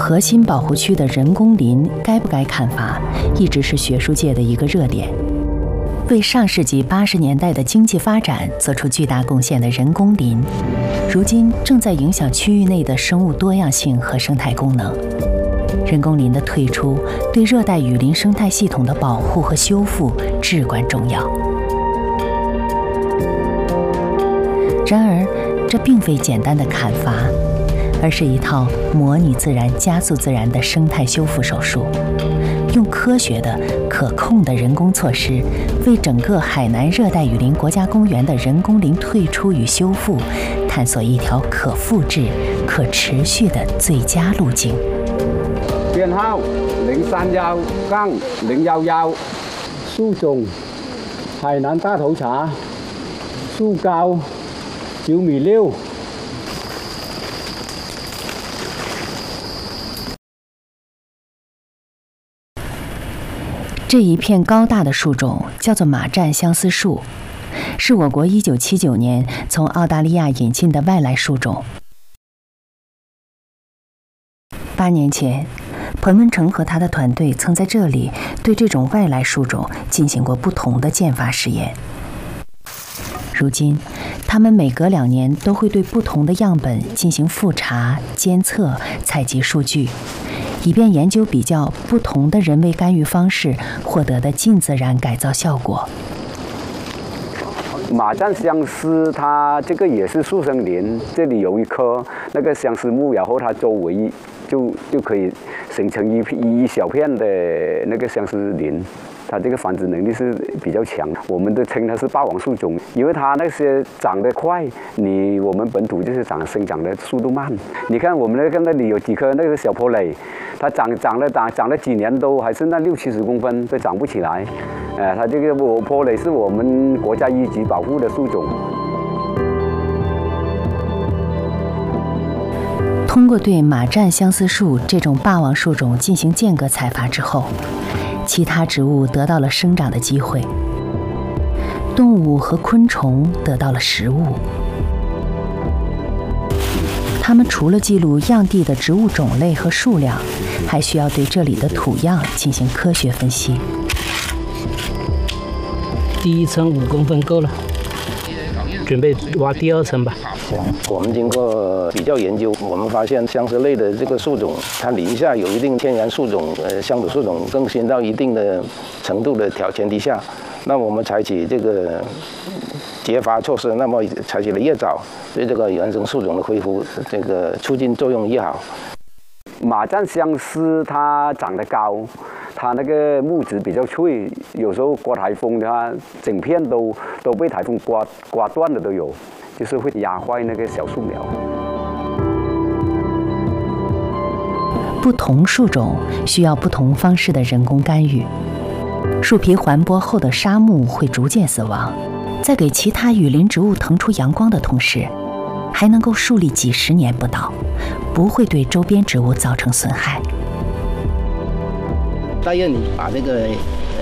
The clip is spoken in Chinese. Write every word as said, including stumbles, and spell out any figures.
核心保护区的人工林该不该砍伐，一直是学术界的一个热点。为上世纪八十年代的经济发展做出巨大贡献的人工林，如今正在影响区域内的生物多样性和生态功能。人工林的退出对热带雨林生态系统的保护和修复至关重要。然而，这并非简单的砍伐，而是一套模拟自然、加速自然的生态修复手术。用科学的、可控的人工措施，为整个海南热带雨林国家公园的人工林退出与修复，探索一条可复制、可持续的最佳路径。 编号零三幺杠零幺幺，树种海南大头茶，树高九米六。 这一片高大的树种叫做马占相思树，是我国一九七九年从澳大利亚引进的外来树种。八年前，彭文成和他的团队曾在这里对这种外来树种进行过不同的间伐实验。如今，他们每隔两年都会对不同的样本进行复查、监测、采集数据，以便研究比较不同的人为干预方式获得的近自然改造效果。 马占相思，它这个也是树生林，这里有一棵那个相思木，然后它周围就就可以形成一一小片的那个相思林。它这个繁殖能力是比较强，我们都称它是霸王树种，因为它那些长得快，你我们本土就是长生长的速度慢。你看我们那个那里有几棵那个小坡垒，它长长了长长了几年都还是那六七十公分，都长不起来。呃，它这个坡垒是我们国家一级保护的树种。 通过对马占相思树这种霸王树种进行间隔采伐之后，其他植物得到了生长的机会，动物和昆虫得到了食物。它们除了记录样地的植物种类和数量，还需要对这里的土样进行科学分析。 第一层五公分够了，准备挖第二层吧。 我们经过比较研究，我们发现相思类的这个树种，它林下有一定天然树种、呃乡土树种更新到一定的程度的条前提下，那我们采取这个截伐措施，那么采取了越早，对这个原生树种的恢复，这个促进作用越好。 马占相思它长得高，它那个木质比较脆，有时候刮台风的话，整片都都被台风刮刮断的都有。就是会压坏那个小树苗。 不同树种需要不同方式的人工干预。树皮环剥后的沙木会逐渐死亡，在给其他雨林植物腾出阳光的同时，还能够树立几十年不倒，不会对周边植物造成损害。 大约你把那个